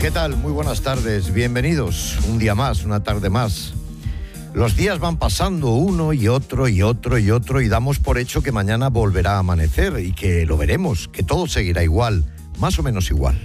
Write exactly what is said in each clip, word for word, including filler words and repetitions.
¿Qué tal? Muy buenas tardes, bienvenidos. Un día más, una tarde más. Los días van pasando uno y otro y otro y otro y damos por hecho que mañana volverá a amanecer y que lo veremos, que todo seguirá igual, más o menos igual.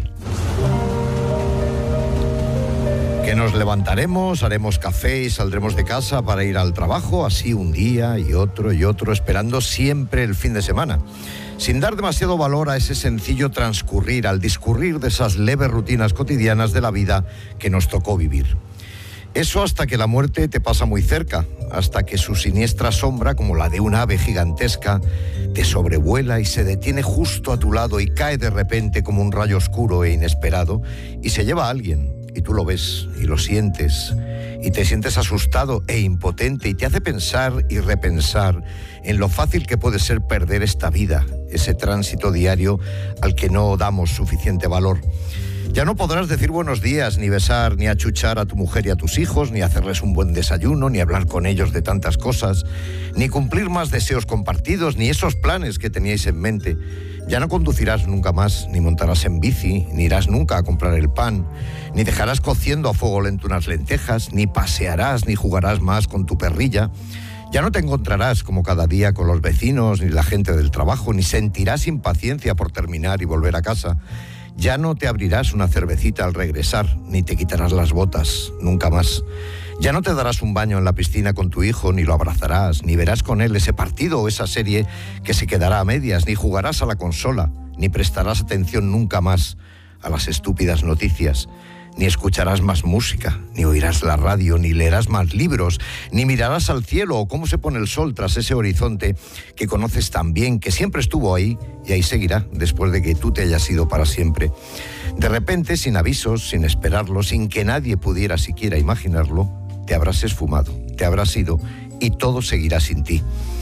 Que nos levantaremos, haremos café y saldremos de casa para ir al trabajo, así un día y otro y otro, esperando siempre el fin de semana, sin dar demasiado valor a ese sencillo transcurrir, al discurrir de esas leves rutinas cotidianas de la vida que nos tocó vivir. Eso hasta que la muerte te pasa muy cerca, hasta que su siniestra sombra, como la de un ave gigantesca, te sobrevuela y se detiene justo a tu lado y cae de repente como un rayo oscuro e inesperado y se lleva a alguien. Y tú lo ves y lo sientes y te sientes asustado e impotente y te hace pensar y repensar en lo fácil que puede ser perder esta vida, ese tránsito diario al que no damos suficiente valor. Ya no podrás decir buenos días, ni besar, ni achuchar a tu mujer y a tus hijos, ni hacerles un buen desayuno, ni hablar con ellos de tantas cosas, ni cumplir más deseos compartidos, ni esos planes que teníais en mente. Ya no conducirás nunca más, ni montarás en bici, ni irás nunca a comprar el pan, ni dejarás cociendo a fuego lento unas lentejas, ni pasearás, ni jugarás más con tu perrilla. Ya no te encontrarás como cada día con los vecinos, ni la gente del trabajo, ni sentirás impaciencia por terminar y volver a casa. Ya no te abrirás una cervecita al regresar, ni te quitarás las botas, nunca más. Ya no te darás un baño en la piscina con tu hijo, ni lo abrazarás, ni verás con él ese partido o esa serie que se quedará a medias, ni jugarás a la consola, ni prestarás atención nunca más a las estúpidas noticias, ni escucharás más música, ni oirás la radio, ni leerás más libros, ni mirarás al cielo o cómo se pone el sol tras ese horizonte que conoces tan bien, que siempre estuvo ahí y ahí seguirá después de que tú te hayas ido para siempre. De repente, sin avisos, sin esperarlo, sin que nadie pudiera siquiera imaginarlo, te habrás esfumado, te habrás ido y todo seguirá sin ti.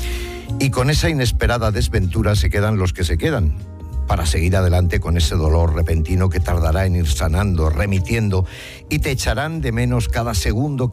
Y con esa inesperada desventura se quedan los que se quedan, para seguir adelante con ese dolor repentino que tardará en ir sanando, remitiendo, y te echarán de menos cada segundo que